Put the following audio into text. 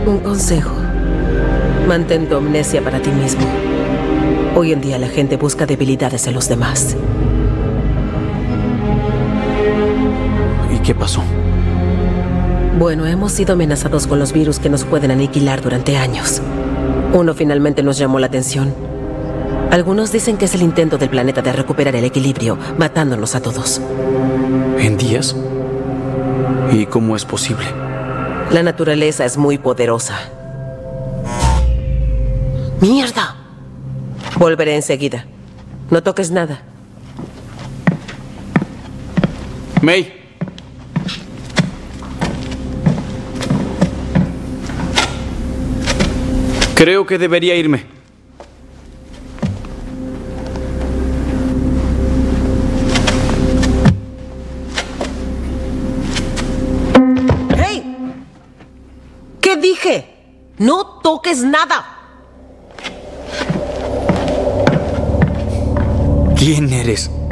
Un consejo. Mantén tu amnesia para ti mismo. Hoy en día la gente busca debilidades en los demás. ¿Y qué pasó? Bueno, hemos sido amenazados con los virus que nos pueden aniquilar durante años. Uno finalmente nos llamó la atención. Algunos dicen que es el intento del planeta de recuperar el equilibrio, matándonos a todos. ¿En días? ¿Y cómo es posible? La naturaleza es muy poderosa. ¡Mierda! Volveré enseguida. No toques nada. May. Creo que debería irme. ¡Hey! ¿Qué dije? ¡No toques nada! ¿Quién eres?